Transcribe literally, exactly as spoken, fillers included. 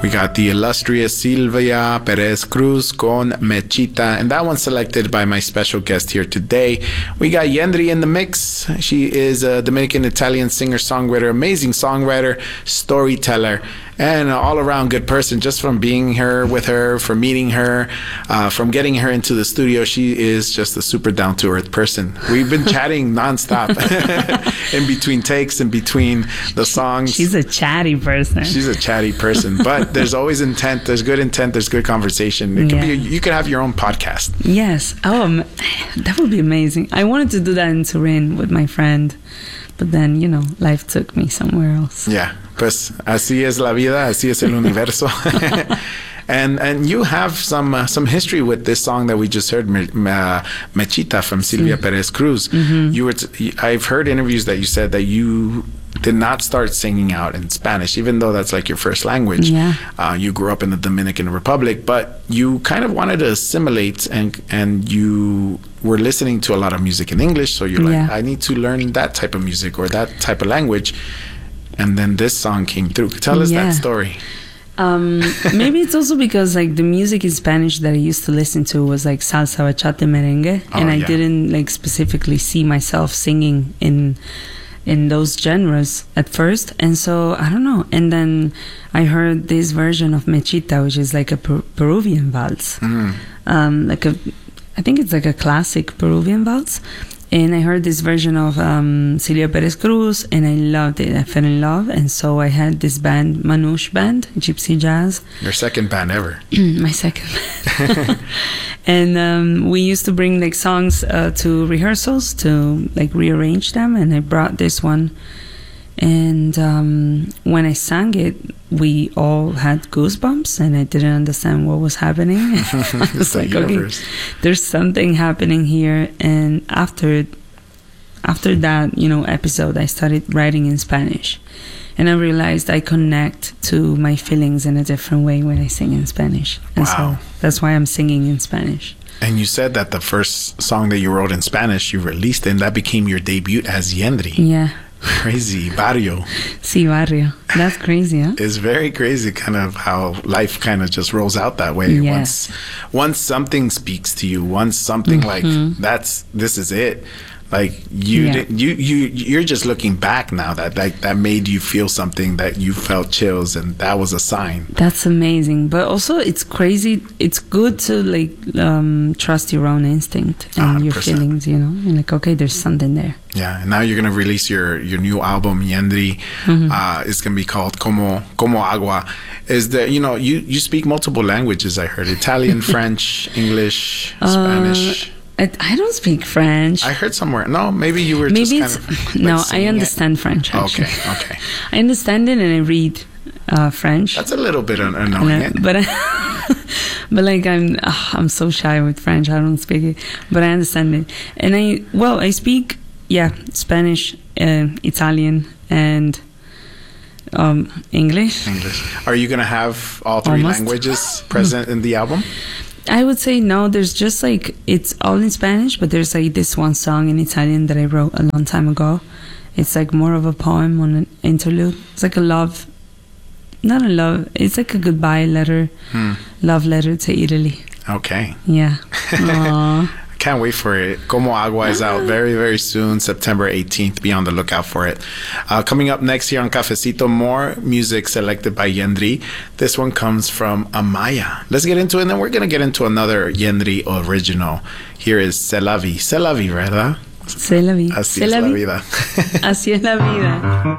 We got the illustrious Silvia Perez Cruz con Mechita, and that one's selected by my special guest here today. We got Yendri in the mix. She is a Dominican-Italian singer-songwriter, amazing songwriter, storyteller, and an all-around good person. Just from being here with her, from meeting her, uh, from getting her into the studio, she is just a super down-to-earth person. We've been chatting nonstop in between takes, in between the songs. She's a chatty person. She's a chatty person, but there's always intent. There's good intent. There's good conversation. It yeah. can be. You could have your own podcast. Yes. Oh, um, that would be amazing. I wanted to do that in Turin with my friend, but then, you know, life took me somewhere else. Yeah. Pues así es la vida. Así es el universo. And and you have some uh, some history with this song that we just heard, Me, uh, Mechita from Silvia mm. Perez Cruz. Mm-hmm. You were t- I've heard interviews that you said that you did not start singing out in Spanish, even though that's like your first language. Yeah. Uh, you grew up in the Dominican Republic, but you kind of wanted to assimilate, and and you were listening to a lot of music in English, so you're like, yeah. I need to learn that type of music or that type of language. And then this song came through. Tell us yeah. that story. Um, maybe it's also because like the music in Spanish that I used to listen to was like salsa, bachata, merengue, oh, and I yeah. didn't like specifically see myself singing in in those genres at first. And so I don't know. And then I heard this version of Mechita, which is like a per- Peruvian valse, mm. um, like a I think it's like a classic Peruvian valse. And I heard this version of um, Silvia Perez Cruz, and I loved it. I fell in love, and so I had this band, Manouche Band, Gypsy Jazz. Your second band ever. My second band. And um, we used to bring like songs uh, to rehearsals to like rearrange them, and I brought this one. And um, when I sang it, we all had goosebumps, and I didn't understand what was happening. I was like, universe. Okay, there's something happening here. And after, after that, you know, episode, I started writing in Spanish, and I realized I connect to my feelings in a different way when I sing in Spanish. And wow. so that's why I'm singing in Spanish. And you said that the first song that you wrote in Spanish, you released, and that became your debut as Yendri. Yeah. Crazy. Barrio. Sí, barrio. That's crazy, huh? It's very crazy kind of how life kind of just rolls out that way. Yes. Once once something speaks to you, once something mm-hmm. like that's this is it. Like you, yeah. did, you, you, you're just looking back now that like that made you feel something, that you felt chills, and that was a sign. That's amazing, but also it's crazy. It's good to like um, trust your own instinct and one hundred percent your feelings. You know, and like okay, there's something there. Yeah, and now you're gonna release your your new album, Yendri. Mm-hmm. Uh, it's gonna be called Como Como Agua. Is that you know you you speak multiple languages? I heard Italian, French, English, Spanish. Uh, I, I don't speak French. I heard somewhere. No, maybe you were maybe just kind it's, of... no, like I understand it. French, actually. Okay, okay. I understand it and I read uh, French. That's a little bit annoying. I, but, I, but like, I'm oh, I'm so shy with French. I don't speak it. But I understand it. And I, well, I speak, yeah, Spanish, uh, Italian, and... Um, English. English. Are you going to have all three Almost. languages present in the album? I would say no. There's just like, it's all in Spanish, but there's like this one song in Italian that I wrote a long time ago. It's like more of a poem on an interlude. It's like a love, not a love, it's like a goodbye letter, hmm. love letter to Italy. Okay. Yeah. Aww. Can't wait for it. Como Agua is out very, very soon, September eighteenth. Be on the lookout for it. Uh, coming up next here on Cafecito, more music selected by Yendri. This one comes from Amaya. Let's get into it, and then we're going to get into another Yendri original. Here is C'est la vie. C'est la vie, ¿verdad? C'est la vie. Así es la vida. Así es la vida.